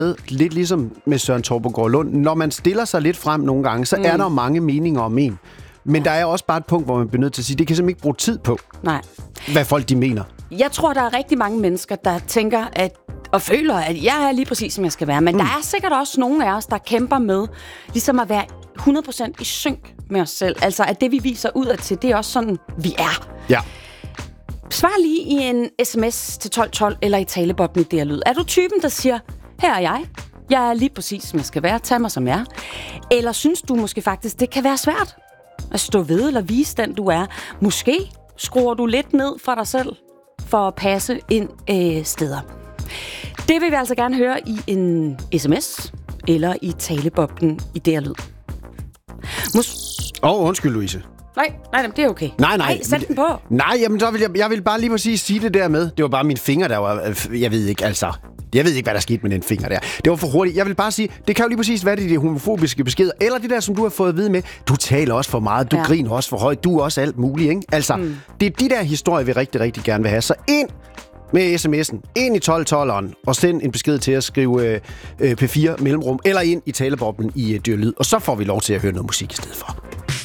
lidt ligesom med Søren Torpegaard Lund. Når man stiller sig lidt frem nogle gange, så er der mange meninger om en. Men der er også bare et punkt, hvor man bliver nødt til at sige, det kan simpelthen ikke bruge tid på, hvad folk de mener. Jeg tror, der er rigtig mange mennesker, der tænker og føler, at jeg er lige præcis, som jeg skal være. Men der er sikkert også nogle af os, der kæmper med ligesom at være 100% i synk med os selv. Altså, at det, vi viser udad til, det er også sådan, vi er. Ja. Svar lige i en sms til 1212 eller i taleboblen i DR-lyd. Er du typen, der siger, her er jeg. Jeg er lige præcis, som jeg skal være. Tag mig, som jeg er. Eller synes du måske faktisk, det kan være svært at stå ved eller vise den, du er? Måske skruer du lidt ned for dig selv for at passe ind steder. Det vil vi altså gerne høre i en sms eller i taleboblen i DR-lyd. Undskyld, Louise. Nej, det er okay. Nej, sæt den på. Nej, jamen så vil jeg vil bare lige præcis sige det der med. Det var bare min finger, der var... Jeg ved ikke, hvad der skete med den finger der. Det var for hurtigt. Jeg vil bare sige, det kan jo lige præcis være de homofobiske beskeder, eller det der, som du har fået at vide med. Du taler også for meget, du griner også for højt, du er også alt muligt, ikke? Altså, det er de der historier, vi rigtig, rigtig gerne vil have. Så ind med sms'en, ind i 1212'eren, og send en besked til at skrive P4 mellemrum, eller ind i taleboblen i DR-lyd, og så får vi lov til at høre noget musik i stedet for.